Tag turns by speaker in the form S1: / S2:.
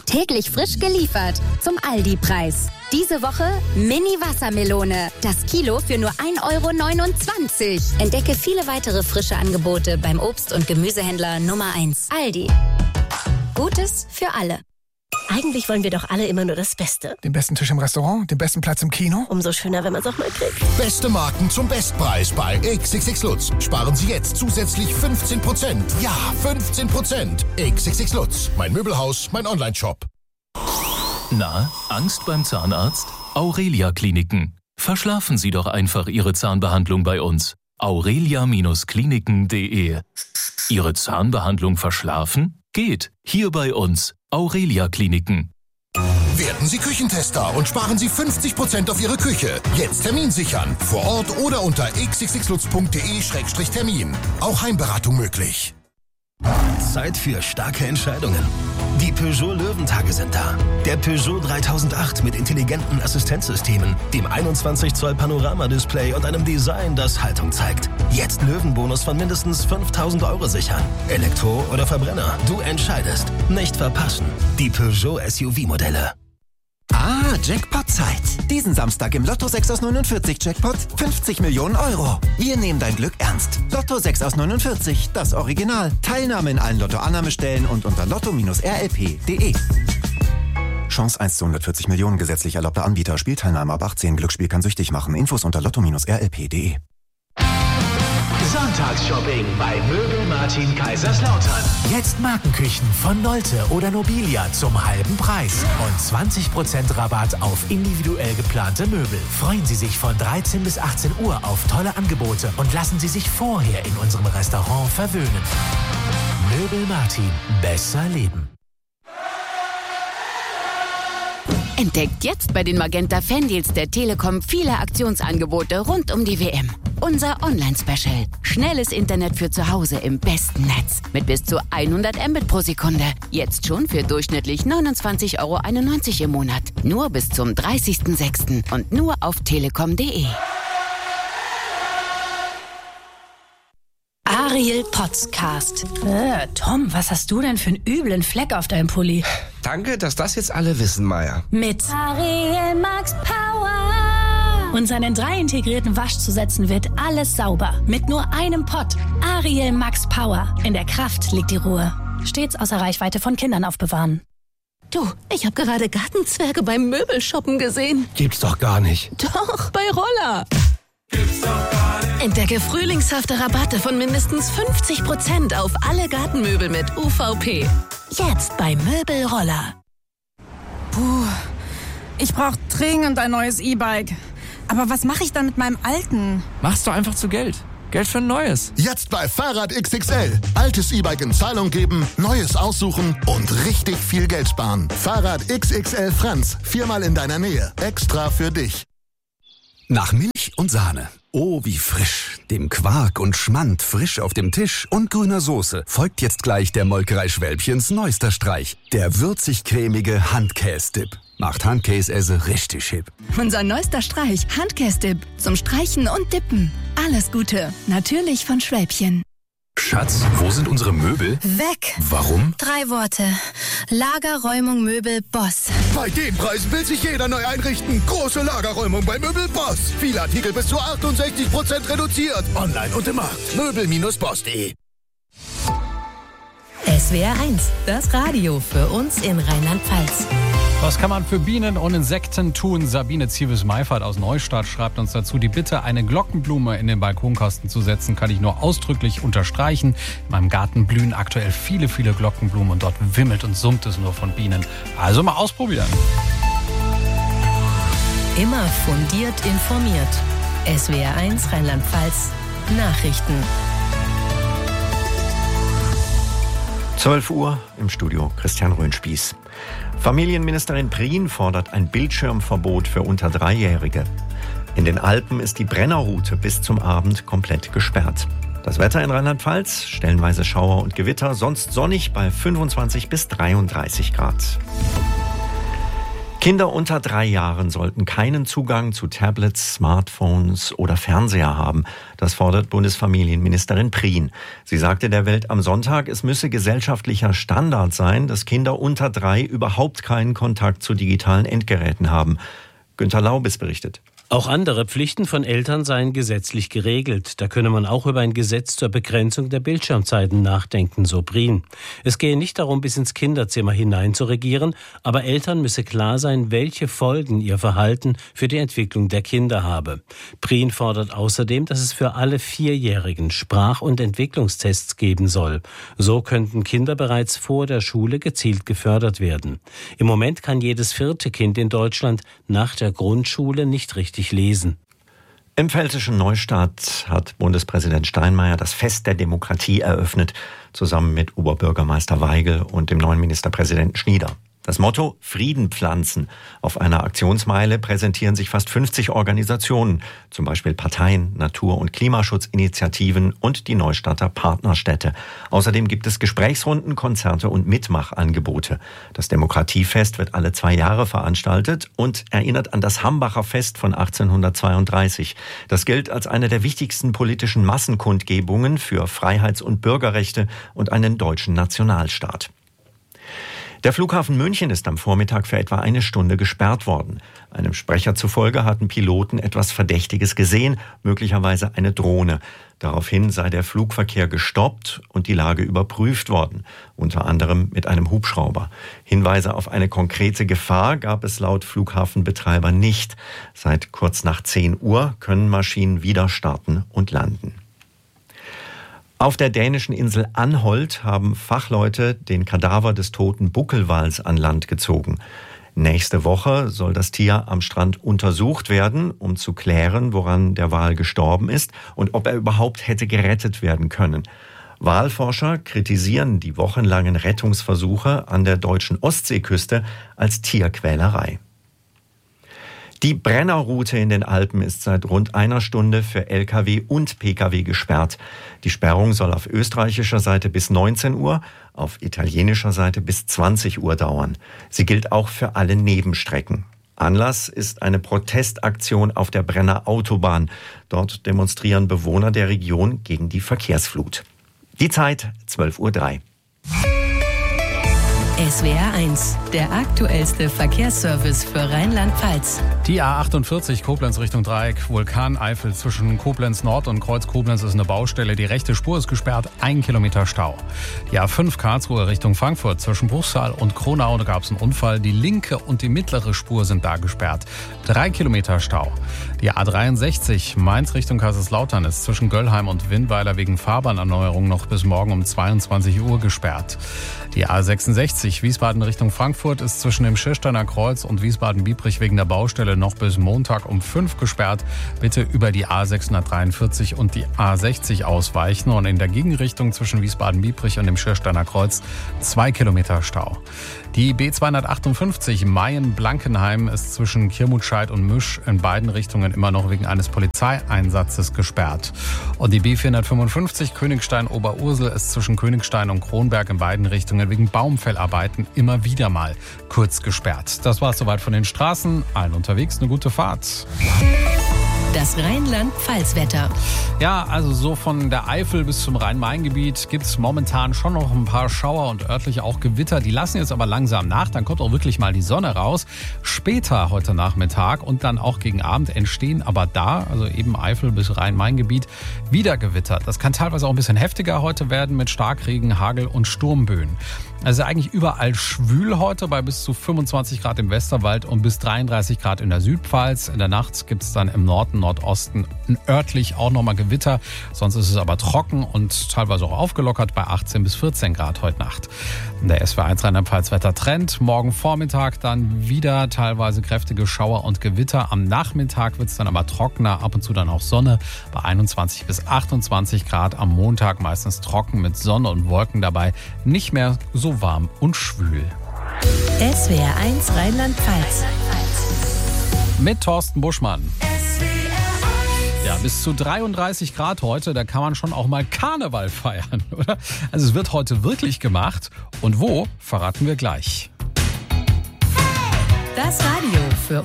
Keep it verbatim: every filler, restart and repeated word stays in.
S1: Täglich frisch geliefert zum Aldi-Preis. Diese Woche Mini-Wassermelone. Das Kilo für nur ein Euro neunundzwanzig. Entdecke viele weitere frische Angebote beim Obst- und Gemüsehändler Nummer eins. Aldi. Gutes für alle.
S2: Eigentlich wollen wir doch alle immer nur das Beste.
S3: Den besten Tisch im Restaurant, den besten Platz im Kino.
S2: Umso schöner, wenn man es auch mal kriegt.
S4: Beste Marken zum Bestpreis bei X X X Lutz. Sparen Sie jetzt zusätzlich fünfzehn Prozent. Ja, fünfzehn Prozent. X X X Lutz. Mein Möbelhaus, mein Online-Shop.
S5: Na, Angst beim Zahnarzt? Aurelia Kliniken. Verschlafen Sie doch einfach Ihre Zahnbehandlung bei uns. aurelia Kliniken punkt de. Ihre Zahnbehandlung verschlafen? Geht. Hier bei uns. Aurelia Kliniken.
S4: Werden Sie Küchentester und sparen Sie fünfzig Prozent auf Ihre Küche. Jetzt Termin sichern. Vor Ort oder unter x x x lutz punkt de Schrägstrich Termin. Auch Heimberatung möglich.
S6: Zeit für starke Entscheidungen. Die Peugeot Löwentage sind da. Der Peugeot dreitausendacht mit intelligenten Assistenzsystemen, dem einundzwanzig Zoll Panoramadisplay und einem Design, das Haltung zeigt. Jetzt Löwenbonus von mindestens fünftausend Euro sichern. Elektro oder Verbrenner, du entscheidest. Nicht verpassen. Die Peugeot S U V-Modelle.
S7: Ah, Jackpot-Zeit. Diesen Samstag im Lotto sechs aus neunundvierzig Jackpot fünfzig Millionen Euro. Wir nehmen dein Glück ernst. Lotto sechs aus neunundvierzig, das Original. Teilnahme in allen Lotto-Annahmestellen und unter lotto R L P punkt de. Chance eins zu hundertvierzig Millionen, gesetzlich erlaubter Anbieter. Spielteilnahme ab achtzehn. Glücksspiel kann süchtig machen. Infos unter lotto R L P punkt de.
S8: Sonntagsshopping bei Möbel Martin Kaiserslautern.
S9: Jetzt Markenküchen von Nolte oder Nobilia zum halben Preis und zwanzig Prozent Rabatt auf individuell geplante Möbel. Freuen Sie sich von dreizehn bis achtzehn Uhr auf tolle Angebote und lassen Sie sich vorher in unserem Restaurant verwöhnen. Möbel Martin. Besser leben.
S10: Entdeckt jetzt bei den Magenta Fandeals der Telekom viele Aktionsangebote rund um die W M. Unser Online-Special. Schnelles Internet für zu Hause im besten Netz. Mit bis zu hundert Mbit pro Sekunde. Jetzt schon für durchschnittlich neunundzwanzig Euro einundneunzig im Monat. Nur bis zum dreißigsten sechsten und nur auf telekom punkt de.
S11: Ariel Podcast. Äh, Tom, was hast du denn für einen üblen Fleck auf deinem Pulli?
S12: Danke, dass das jetzt alle wissen, Maya.
S11: Mit Ariel Max Power. Und seinen drei integrierten Waschzusätzen wird alles sauber. Mit nur einem Pott. Ariel Max Power. In der Kraft liegt die Ruhe. Stets außer Reichweite von Kindern aufbewahren.
S2: Du, ich habe gerade Gartenzwerge beim Möbelshoppen gesehen.
S12: Gibt's doch gar nicht.
S2: Doch, bei Roller. Gibt's doch gar nicht. Entdecke frühlingshafte Rabatte von mindestens fünfzig Prozent auf alle Gartenmöbel mit U V P. Jetzt bei Möbelroller.
S13: Puh, ich brauche dringend ein neues E-Bike. Aber was mache ich dann mit meinem alten?
S14: Mach's doch einfach zu Geld. Geld für ein neues.
S4: Jetzt bei Fahrrad X X L. Altes E-Bike in Zahlung geben, neues aussuchen und richtig viel Geld sparen. Fahrrad X X L Franz. Viermal in deiner Nähe. Extra für dich.
S15: Nach Milch und Sahne. Oh, wie frisch. Dem Quark und Schmand frisch auf dem Tisch und grüner Soße folgt jetzt gleich der Molkerei Schwälbchens neuester Streich. Der würzig-cremige Handkäse-Dip. Macht Handkäse richtig hip.
S16: Unser neuester Streich, Handkäse-Dip. Zum Streichen und Dippen. Alles Gute. Natürlich von Schwälbchen.
S5: Schatz, wo sind unsere Möbel?
S16: Weg.
S5: Warum?
S16: Drei Worte. Lagerräumung Möbel Boss.
S4: Bei den Preisen will sich jeder neu einrichten. Große Lagerräumung bei Möbel Boss. Viele Artikel bis zu achtundsechzig Prozent reduziert. Online und im Markt. möbel Bindestrich boss punkt de.
S17: S W R eins, das Radio für uns in Rheinland-Pfalz.
S18: Was kann man für Bienen und Insekten tun? Sabine Ziebes-Meifert aus Neustadt schreibt uns dazu, die Bitte, eine Glockenblume in den Balkonkasten zu setzen, kann ich nur ausdrücklich unterstreichen. In meinem Garten blühen aktuell viele, viele Glockenblumen und dort wimmelt und summt es nur von Bienen. Also mal ausprobieren.
S17: Immer fundiert informiert. S W R eins Rheinland-Pfalz Nachrichten.
S19: zwölf Uhr im Studio Christian Röhnspieß. Familienministerin Prien fordert ein Bildschirmverbot für unter Dreijährige. In den Alpen ist die Brennerroute bis zum Abend komplett gesperrt. Das Wetter in Rheinland-Pfalz, stellenweise Schauer und Gewitter, sonst sonnig bei fünfundzwanzig bis dreiunddreißig Grad. Kinder unter drei Jahren sollten keinen Zugang zu Tablets, Smartphones oder Fernseher haben. Das fordert Bundesfamilienministerin Prien. Sie sagte der Welt am Sonntag, es müsse gesellschaftlicher Standard sein, dass Kinder unter drei überhaupt keinen Kontakt zu digitalen Endgeräten haben. Günter Laubis berichtet.
S20: Auch andere Pflichten von Eltern seien gesetzlich geregelt. Da könne man auch über ein Gesetz zur Begrenzung der Bildschirmzeiten nachdenken, so Prien. Es gehe nicht darum, bis ins Kinderzimmer hinein zu regieren, aber Eltern müsse klar sein, welche Folgen ihr Verhalten für die Entwicklung der Kinder habe. Prien fordert außerdem, dass es für alle Vierjährigen Sprach- und Entwicklungstests geben soll. So könnten Kinder bereits vor der Schule gezielt gefördert werden. Im Moment kann jedes vierte Kind in Deutschland nach der Grundschule nicht richtig lesen.
S19: Im pfälzischen Neustadt hat Bundespräsident Steinmeier das Fest der Demokratie eröffnet, zusammen mit Oberbürgermeister Weigel und dem neuen Ministerpräsidenten Schnieder. Das Motto Frieden pflanzen. Auf einer Aktionsmeile präsentieren sich fast fünfzig Organisationen, zum Beispiel Parteien, Natur- und Klimaschutzinitiativen und die Neustadter Partnerstädte. Außerdem gibt es Gesprächsrunden, Konzerte und Mitmachangebote. Das Demokratiefest wird alle zwei Jahre veranstaltet und erinnert an das Hambacher Fest von achtzehnhundertzweiunddreißig. Das gilt als eine der wichtigsten politischen Massenkundgebungen für Freiheits- und Bürgerrechte und einen deutschen Nationalstaat. Der Flughafen München ist am Vormittag für etwa eine Stunde gesperrt worden. Einem Sprecher zufolge hatten Piloten etwas Verdächtiges gesehen, möglicherweise eine Drohne. Daraufhin sei der Flugverkehr gestoppt und die Lage überprüft worden, unter anderem mit einem Hubschrauber. Hinweise auf eine konkrete Gefahr gab es laut Flughafenbetreiber nicht. Seit kurz nach zehn Uhr können Maschinen wieder starten und landen. Auf der dänischen Insel Anholt haben Fachleute den Kadaver des toten Buckelwals an Land gezogen. Nächste Woche soll das Tier am Strand untersucht werden, um zu klären, woran der Wal gestorben ist und ob er überhaupt hätte gerettet werden können. Walforscher kritisieren die wochenlangen Rettungsversuche an der deutschen Ostseeküste als Tierquälerei. Die Brennerroute in den Alpen ist seit rund einer Stunde für L K W und P K W gesperrt. Die Sperrung soll auf österreichischer Seite bis neunzehn Uhr, auf italienischer Seite bis zwanzig Uhr dauern. Sie gilt auch für alle Nebenstrecken. Anlass ist eine Protestaktion auf der Brenner Autobahn. Dort demonstrieren Bewohner der Region gegen die Verkehrsflut. Die Zeit zwölf Uhr drei.
S17: S W R eins, der aktuellste Verkehrsservice für Rheinland-Pfalz.
S18: Die A achtundvierzig Koblenz Richtung Dreieck, Vulkaneifel zwischen Koblenz Nord und Kreuz Koblenz ist eine Baustelle. Die rechte Spur ist gesperrt, ein Kilometer Stau. Die A fünf Karlsruhe Richtung Frankfurt zwischen Bruchsal und Kronau, da gab es einen Unfall. Die linke und die mittlere Spur sind da gesperrt. Drei Kilometer Stau. Die A dreiundsechzig Mainz Richtung Kaiserslautern ist zwischen Göllheim und Windweiler wegen Fahrbahnerneuerung noch bis morgen um zweiundzwanzig Uhr gesperrt. Die A sechsundsechzig Wiesbaden Richtung Frankfurt ist zwischen dem Schirsteiner Kreuz und Wiesbaden-Biebrich wegen der Baustelle noch bis Montag um fünf gesperrt. Bitte über die A sechshundertdreiundvierzig und die A sechzig ausweichen und in der Gegenrichtung zwischen Wiesbaden-Biebrich und dem Schirsteiner Kreuz zwei Kilometer Stau. Die B zweihundertachtundfünfzig Mayen-Blankenheim ist zwischen Kirmutscheid und Müsch in beiden Richtungen immer noch wegen eines Polizeieinsatzes gesperrt. Und die B vierhundertfünfundfünfzig Königstein-Oberursel ist zwischen Königstein und Kronberg in beiden Richtungen wegen Baumfellarbeiten immer wieder mal kurz gesperrt. Das war es soweit von den Straßen. Allen unterwegs eine gute Fahrt.
S17: Das Rheinland-Pfalz-Wetter.
S18: Ja, also so von der Eifel bis zum Rhein-Main-Gebiet gibt es momentan schon noch ein paar Schauer und örtlich auch Gewitter. Die lassen jetzt aber langsam nach. Dann kommt auch wirklich mal die Sonne raus. Später heute Nachmittag und dann auch gegen Abend entstehen aber da, also eben Eifel bis Rhein-Main-Gebiet, wieder Gewitter. Das kann teilweise auch ein bisschen heftiger heute werden mit Starkregen, Hagel und Sturmböen. Also eigentlich überall schwül heute bei bis zu fünfundzwanzig Grad im Westerwald und bis dreiunddreißig Grad in der Südpfalz. In der Nacht gibt es dann im Norden, Nordosten örtlich auch nochmal Gewitter. Sonst ist es aber trocken und teilweise auch aufgelockert bei achtzehn bis vierzehn Grad heute Nacht. Der S W R eins Rheinland-Pfalz-Wetter-Trend. Morgen Vormittag dann wieder teilweise kräftige Schauer und Gewitter. Am Nachmittag wird es dann aber trockener, ab und zu dann auch Sonne bei einundzwanzig bis achtundzwanzig Grad. Am Montag meistens trocken mit Sonne und Wolken dabei. Nicht mehr so warm und schwül.
S17: S W R eins Rheinland-Pfalz.
S18: Mit Thorsten Buschmann. Ja, bis zu dreiunddreißig Grad heute, da kann man schon auch mal Karneval feiern, oder? Also es wird heute wirklich gemacht. Und wo, verraten wir gleich.
S17: Das Radio für